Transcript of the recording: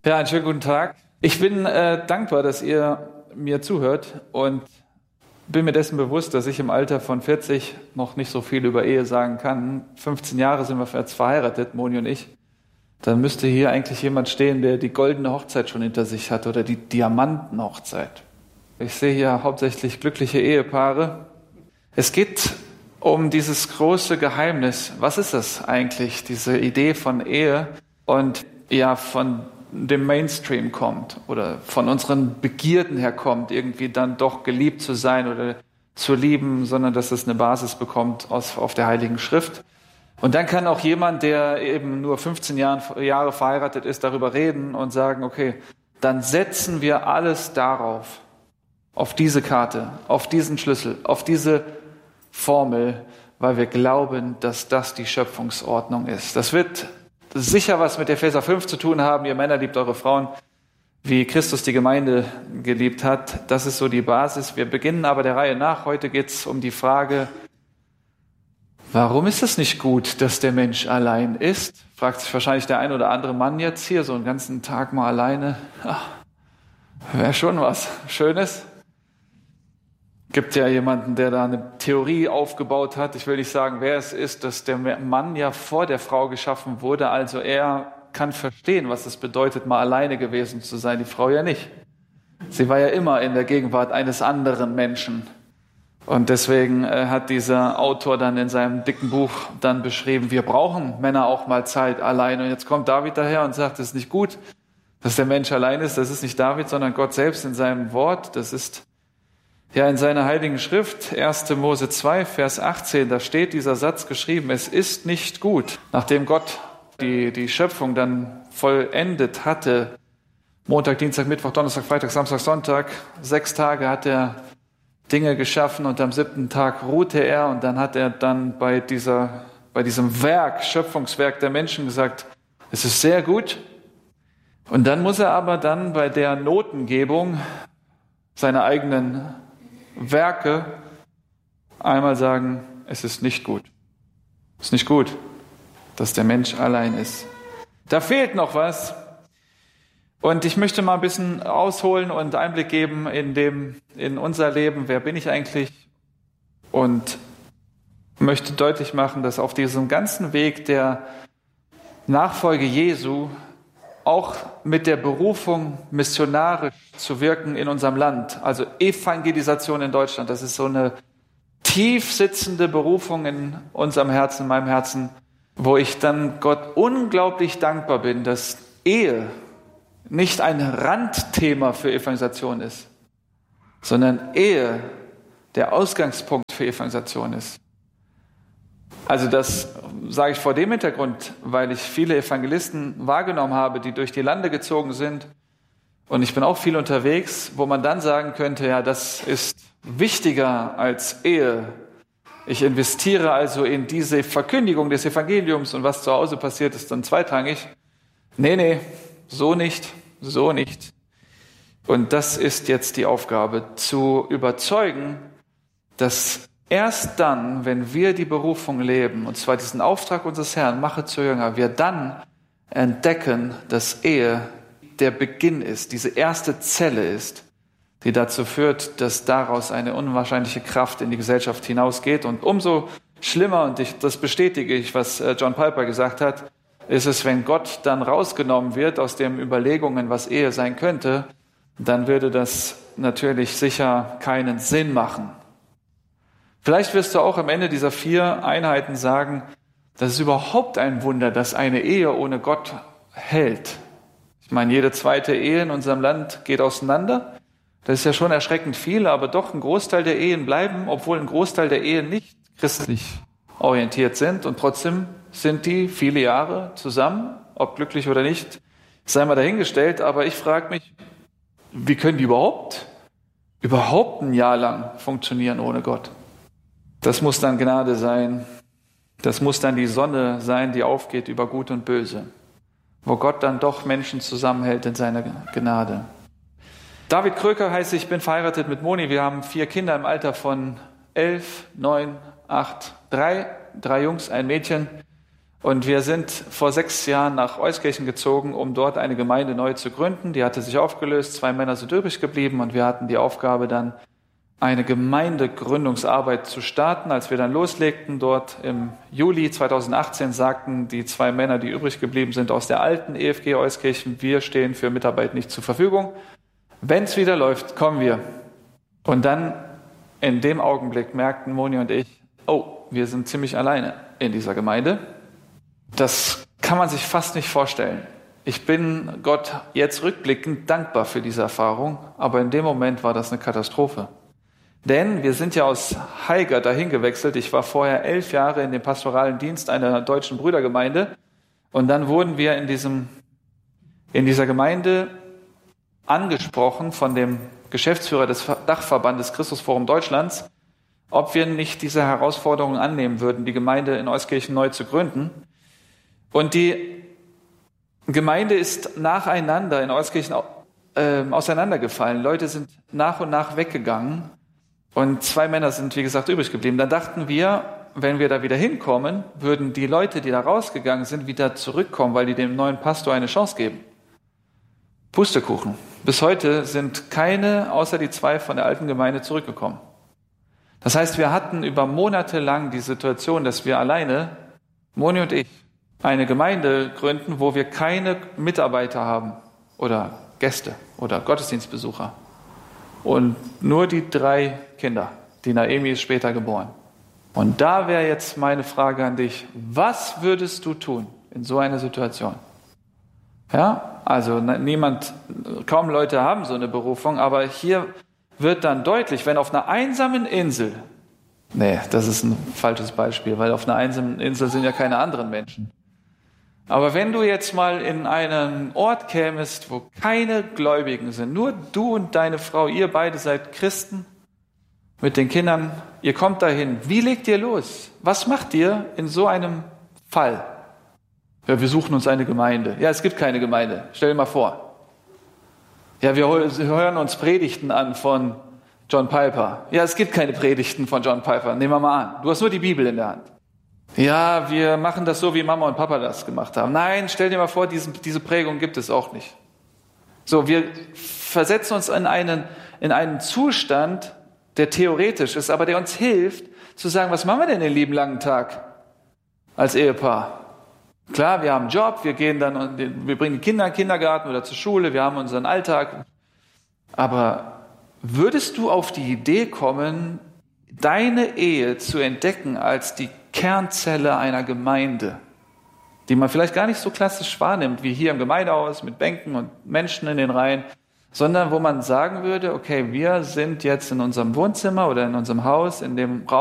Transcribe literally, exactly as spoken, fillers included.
Ja, einen schönen guten Tag. Ich bin äh, dankbar, dass ihr mir zuhört und bin mir dessen bewusst, dass ich im Alter von vierzig noch nicht so viel über Ehe sagen kann. fünfzehn Jahre sind wir jetzt verheiratet, Moni und ich. Dann müsste hier eigentlich jemand stehen, der die goldene Hochzeit schon hinter sich hat oder die Diamantenhochzeit. Ich sehe hier hauptsächlich glückliche Ehepaare. Es geht um dieses große Geheimnis. Was ist das eigentlich, diese Idee von Ehe und ja von dem Mainstream kommt oder von unseren Begierden her kommt, irgendwie dann doch geliebt zu sein oder zu lieben, sondern dass es eine Basis bekommt aus, auf der Heiligen Schrift. Und dann kann auch jemand, der eben nur fünfzehn Jahre, Jahre verheiratet ist, darüber reden und sagen, okay, dann setzen wir alles darauf, auf diese Karte, auf diesen Schlüssel, auf diese Formel, weil wir glauben, dass das die Schöpfungsordnung ist. Das wird sicher was mit Epheser fünf zu tun haben. Ihr Männer liebt eure Frauen, wie Christus die Gemeinde geliebt hat. Das ist so die Basis. Wir beginnen aber der Reihe nach. Heute geht es um die Frage, warum ist es nicht gut, dass der Mensch allein ist? Fragt sich wahrscheinlich der ein oder andere Mann jetzt hier, so einen ganzen Tag mal alleine. Wäre schon was Schönes. Gibt ja jemanden, der da eine Theorie aufgebaut hat. Ich will nicht sagen, wer es ist, dass der Mann ja vor der Frau geschaffen wurde. Also er kann verstehen, was es bedeutet, mal alleine gewesen zu sein. Die Frau ja nicht. Sie war ja immer in der Gegenwart eines anderen Menschen. Und deswegen äh, hat dieser Autor dann in seinem dicken Buch dann beschrieben, wir brauchen Männer auch mal Zeit allein. Und jetzt kommt David daher und sagt, es ist nicht gut, dass der Mensch allein ist. Das ist nicht David, sondern Gott selbst in seinem Wort. Das ist ja in seiner Heiligen Schrift, erster Mose zwei, Vers achtzehn, da steht dieser Satz geschrieben, es ist nicht gut. Nachdem Gott die, die Schöpfung dann vollendet hatte, Montag, Dienstag, Mittwoch, Donnerstag, Freitag, Samstag, Sonntag, sechs Tage hat er Dinge geschaffen und am siebten Tag ruhte er und dann hat er dann bei dieser, bei diesem Werk, Schöpfungswerk der Menschen gesagt, es ist sehr gut. Und dann muss er aber dann bei der Notengebung seiner eigenen Werke einmal sagen, es ist nicht gut. Es ist nicht gut, dass der Mensch allein ist. Da fehlt noch was. Und ich möchte mal ein bisschen ausholen und Einblick geben in dem, in unser Leben. Wer bin ich eigentlich? Und möchte deutlich machen, dass auf diesem ganzen Weg der Nachfolge Jesu auch mit der Berufung, missionarisch zu wirken in unserem Land, also Evangelisation in Deutschland, das ist so eine tief sitzende Berufung in unserem Herzen, in meinem Herzen, wo ich dann Gott unglaublich dankbar bin, dass Ehe nicht ein Randthema für Evangelisation ist, sondern Ehe der Ausgangspunkt für Evangelisation ist. Also das sage ich vor dem Hintergrund, weil ich viele Evangelisten wahrgenommen habe, die durch die Lande gezogen sind. Und ich bin auch viel unterwegs, wo man dann sagen könnte, ja, das ist wichtiger als Ehe. Ich investiere also in diese Verkündigung des Evangeliums und was zu Hause passiert, ist dann zweitrangig. Nee, nee, so nicht, so nicht. Und das ist jetzt die Aufgabe, zu überzeugen, dass erst dann, wenn wir die Berufung leben, und zwar diesen Auftrag unseres Herrn, mache zu Jünger, wir dann entdecken, dass Ehe der Beginn ist, diese erste Zelle ist, die dazu führt, dass daraus eine unwahrscheinliche Kraft in die Gesellschaft hinausgeht. Und umso schlimmer, und ich, das bestätige ich, was John Piper gesagt hat, ist es, wenn Gott dann rausgenommen wird aus den Überlegungen, was Ehe sein könnte, dann würde das natürlich sicher keinen Sinn machen. Vielleicht wirst du auch am Ende dieser vier Einheiten sagen, das ist überhaupt ein Wunder, dass eine Ehe ohne Gott hält. Ich meine, jede zweite Ehe in unserem Land geht auseinander. Das ist ja schon erschreckend viel, aber doch ein Großteil der Ehen bleiben, obwohl ein Großteil der Ehen nicht christlich orientiert sind. Und trotzdem sind die viele Jahre zusammen, ob glücklich oder nicht, sei mal dahingestellt. Aber ich frage mich, wie können die überhaupt, überhaupt ein Jahr lang funktionieren ohne Gott? Das muss dann Gnade sein. Das muss dann die Sonne sein, die aufgeht über Gut und Böse, wo Gott dann doch Menschen zusammenhält in seiner Gnade. David Kröker heißt ich, bin verheiratet mit Moni. Wir haben vier Kinder im Alter von elf, neun, acht, drei, drei Jungs, ein Mädchen. Und wir sind vor sechs Jahren nach Euskirchen gezogen, um dort eine Gemeinde neu zu gründen. Die hatte sich aufgelöst, zwei Männer sind übrig geblieben und wir hatten die Aufgabe dann, eine Gemeindegründungsarbeit zu starten. Als wir dann loslegten, dort im Juli zweitausendachtzehn, sagten die zwei Männer, die übrig geblieben sind aus der alten E F G Euskirchen, wir stehen für Mitarbeit nicht zur Verfügung. Wenn es wieder läuft, kommen wir. Und dann in dem Augenblick merkten Moni und ich, oh, wir sind ziemlich alleine in dieser Gemeinde. Das kann man sich fast nicht vorstellen. Ich bin Gott jetzt rückblickend dankbar für diese Erfahrung, aber in dem Moment war das eine Katastrophe. Denn wir sind ja aus Haiger dahin gewechselt. Ich war vorher elf Jahre in dem pastoralen Dienst einer deutschen Brüdergemeinde und dann wurden wir in diesem, in dieser Gemeinde angesprochen von dem Geschäftsführer des Dachverbandes Christusforum Deutschlands, ob wir nicht diese Herausforderungen annehmen würden, die Gemeinde in Euskirchen neu zu gründen. Und die Gemeinde ist nacheinander in Euskirchen äh, auseinandergefallen. Leute sind nach und nach weggegangen und zwei Männer sind, wie gesagt, übrig geblieben. Dann dachten wir, wenn wir da wieder hinkommen, würden die Leute, die da rausgegangen sind, wieder zurückkommen, weil die dem neuen Pastor eine Chance geben. Pustekuchen. Bis heute sind keine, außer die zwei von der alten Gemeinde, zurückgekommen. Das heißt, wir hatten über Monate lang die Situation, dass wir alleine, Moni und ich, eine Gemeinde gründen, wo wir keine Mitarbeiter haben oder Gäste oder Gottesdienstbesucher und nur die drei Kinder. Die Naemi ist später geboren. Und da wäre jetzt meine Frage an dich: Was würdest du tun in so einer Situation? Ja, also niemand, kaum Leute haben so eine Berufung, aber hier wird dann deutlich, wenn auf einer einsamen Insel, nee, das ist ein falsches Beispiel, weil auf einer einsamen Insel sind ja keine anderen Menschen. Aber wenn du jetzt mal in einen Ort kämest, wo keine Gläubigen sind, nur du und deine Frau, ihr beide seid Christen, mit den Kindern, ihr kommt dahin, wie legt ihr los? Was macht ihr in so einem Fall? Ja, wir suchen uns eine Gemeinde. Ja, es gibt keine Gemeinde. Stell dir mal vor. Ja, wir hören uns Predigten an von John Piper. Ja, es gibt keine Predigten von John Piper. Nehmen wir mal an. Du hast nur die Bibel in der Hand. Ja, wir machen das so, wie Mama und Papa das gemacht haben. Nein, stell dir mal vor, diese, diese Prägung gibt es auch nicht. So, wir versetzen uns in einen, in einen Zustand, der theoretisch ist, aber der uns hilft, zu sagen, was machen wir denn den lieben langen Tag als Ehepaar? Klar, wir haben einen Job, wir gehen dann und wir bringen die Kinder in den Kindergarten oder zur Schule, wir haben unseren Alltag. Aber würdest du auf die Idee kommen, deine Ehe zu entdecken als die Kernzelle einer Gemeinde, die man vielleicht gar nicht so klassisch wahrnimmt, wie hier im Gemeindehaus mit Bänken und Menschen in den Reihen, sondern wo man sagen würde, okay, wir sind jetzt in unserem Wohnzimmer oder in unserem Haus, in dem Raum,